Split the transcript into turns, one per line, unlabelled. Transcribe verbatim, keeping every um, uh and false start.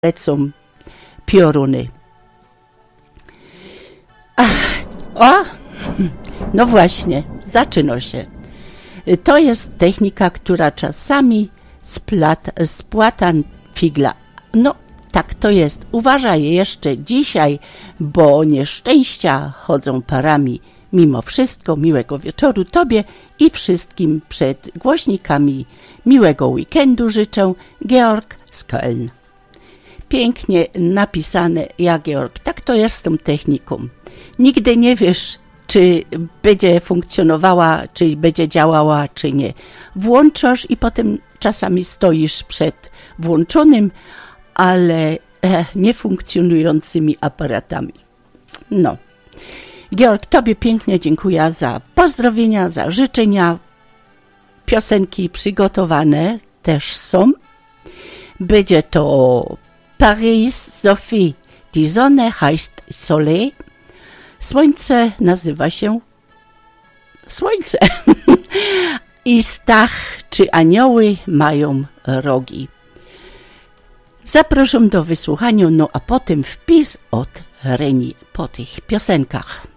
lecą pioruny. Ach, o, no właśnie, zaczyna się. To jest technika, która czasami splata, spłata figla. No, tak to jest. Uważaj jeszcze dzisiaj, bo nieszczęścia chodzą parami. Mimo wszystko miłego wieczoru Tobie i wszystkim przed głośnikami. Miłego weekendu życzę. Georg z Köln. Pięknie napisane, ja Georg. Tak to jest z tą techniką. Nigdy nie wiesz, czy będzie funkcjonowała, czy będzie działała, czy nie. Włączasz i potem czasami stoisz przed włączonym, ale e, niefunkcjonującymi aparatami. No. Georg, Tobie pięknie dziękuję za pozdrowienia, za życzenia. Piosenki przygotowane też są. Będzie to Paris, Sophie, die Sonne heißt Soleil. Słońce nazywa się Słońce. I Stach, czy anioły mają rogi. Zapraszam do wysłuchania, no a potem wpis od Reni po tych piosenkach.